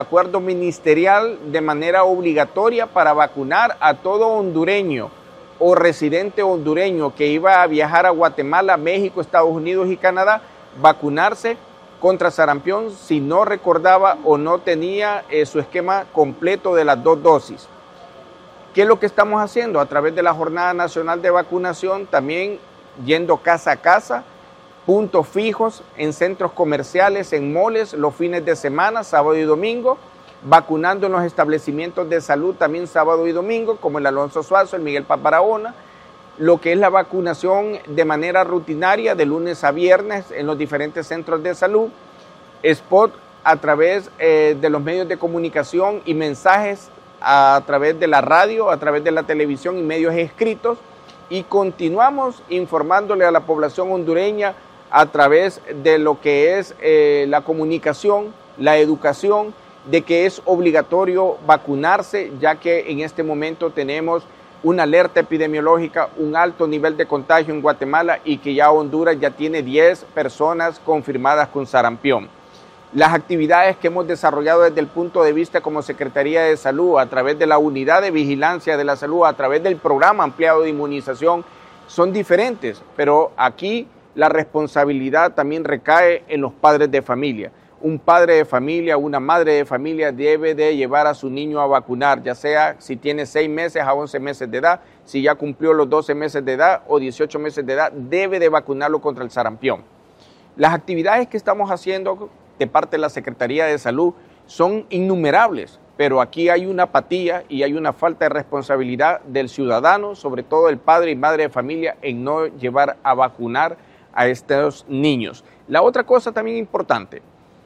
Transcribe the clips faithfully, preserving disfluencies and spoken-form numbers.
acuerdo ministerial de manera obligatoria para vacunar a todo hondureño o residente hondureño que iba a viajar a Guatemala, México, Estados Unidos y Canadá, vacunarse contra sarampión si no recordaba o no tenía eh, su esquema completo de las dos dosis. ¿Qué es lo que estamos haciendo? A través de la Jornada Nacional de Vacunación, también yendo casa a casa, puntos fijos en centros comerciales, en moles, los fines de semana, sábado y domingo, vacunando en los establecimientos de salud también sábado y domingo, como el Alonso Suazo, el Miguel Paz Barahona, lo que es la vacunación de manera rutinaria de lunes a viernes en los diferentes centros de salud, spot a través eh, de los medios de comunicación y mensajes a través de la radio, a través de la televisión y medios escritos, y continuamos informándole a la población hondureña a través de lo que es eh, la comunicación, la educación, de que es obligatorio vacunarse, ya que en este momento tenemos una alerta epidemiológica, un alto nivel de contagio en Guatemala y que ya Honduras ya tiene diez personas confirmadas con sarampión. Las actividades que hemos desarrollado desde el punto de vista como Secretaría de Salud, a través de la Unidad de Vigilancia de la Salud, a través del Programa Ampliado de Inmunización, son diferentes, pero aquí la responsabilidad también recae en los padres de familia. Un padre de familia, una madre de familia debe de llevar a su niño a vacunar, ya sea si tiene seis meses a once meses de edad, si ya cumplió los doce meses de edad o dieciocho meses de edad, debe de vacunarlo contra el sarampión. Las actividades que estamos haciendo de parte de la Secretaría de Salud son innumerables, pero aquí hay una apatía y hay una falta de responsabilidad del ciudadano, sobre todo el padre y madre de familia, en no llevar a vacunar a estos niños. La otra cosa también importante,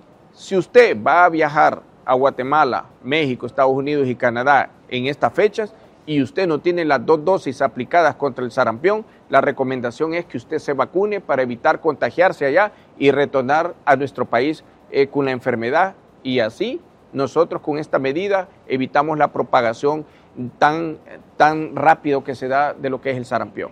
si usted va a viajar a Guatemala, México, Estados Unidos y Canadá en estas fechas y usted no tiene las dos dosis aplicadas contra el sarampión, la recomendación es que usted se vacune para evitar contagiarse allá y retornar a nuestro país eh, con la enfermedad, y así nosotros con esta medida evitamos la propagación tan, tan rápido que se da de lo que es el sarampión.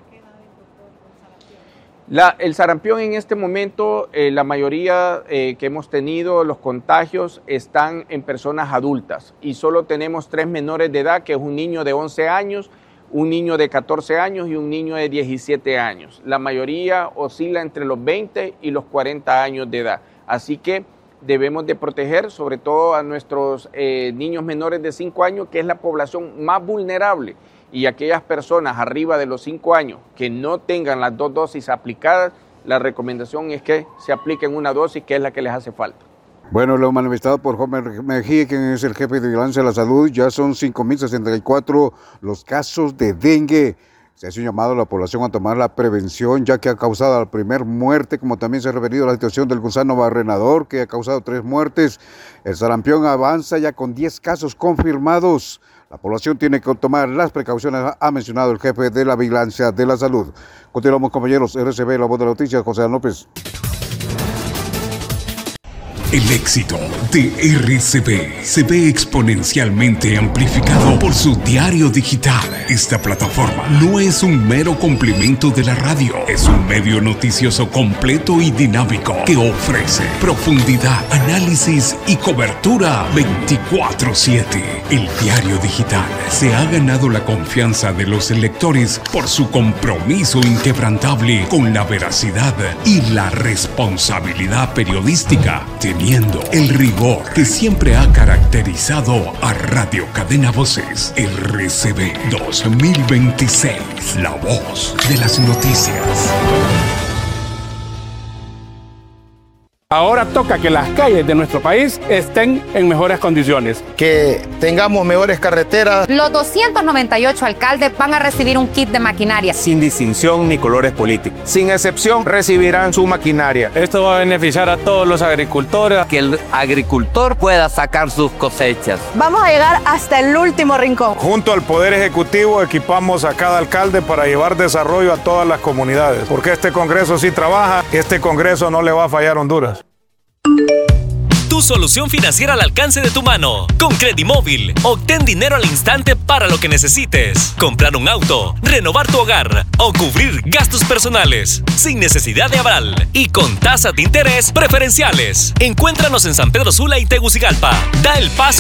La, el sarampión en este momento, eh, la mayoría eh, que hemos tenido, los contagios están en personas adultas y solo tenemos tres menores de edad, que es un niño de once años, un niño de catorce años y un niño de diecisiete años. La mayoría oscila entre los veinte y los cuarenta años de edad, así que debemos de proteger sobre todo a nuestros eh, niños menores de cinco años, que es la población más vulnerable. Y aquellas personas arriba de los cinco años que no tengan las dos dosis aplicadas, la recomendación es que se apliquen una dosis, que es la que les hace falta. Bueno, lo manifestado por Homer Mejía, quien es el jefe de Vigilancia de la Salud, ya son cinco mil sesenta y cuatro los casos de dengue. Se hace un llamado a la población a tomar la prevención, ya que ha causado la primera muerte, como también se ha referido a la situación del gusano barrenador, que ha causado tres muertes. El sarampión avanza ya con diez casos confirmados. La población tiene que tomar las precauciones, ha mencionado el jefe de la Vigilancia de la Salud. Continuamos, compañeros. R C B, La Voz de la Noticia, José López. El éxito de R C B se ve exponencialmente amplificado por su diario digital. Esta plataforma no es un mero complemento de la radio, es un medio noticioso completo y dinámico que ofrece profundidad, análisis y cobertura veinticuatro siete. El diario digital se ha ganado la confianza de los lectores por su compromiso inquebrantable con la veracidad y la responsabilidad periodística, teniendo el rigor que siempre ha caracterizado a Radio Cadena Voces. R C B dos mil veintiséis, la voz de las noticias. Ahora toca que las calles de nuestro país estén en mejores condiciones. Que tengamos mejores carreteras. Los doscientos noventa y ocho alcaldes van a recibir un kit de maquinaria. Sin distinción ni colores políticos. Sin excepción, recibirán su maquinaria. Esto va a beneficiar a todos los agricultores. Que el agricultor pueda sacar sus cosechas. Vamos a llegar hasta el último rincón. Junto al Poder Ejecutivo equipamos a cada alcalde para llevar desarrollo a todas las comunidades. Porque este Congreso sí trabaja, este Congreso no le va a fallar a Honduras. Tu solución financiera al alcance de tu mano. Con Credimóvil, obtén dinero al instante para lo que necesites. Comprar un auto, renovar tu hogar o cubrir gastos personales. Sin necesidad de aval y con tasas de interés preferenciales. Encuéntranos en San Pedro Sula y Tegucigalpa. Da el paso